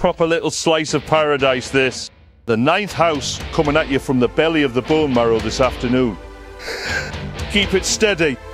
Proper little slice of paradise, this. The ninth house coming at you from the belly of the bone marrow this afternoon. Keep it steady.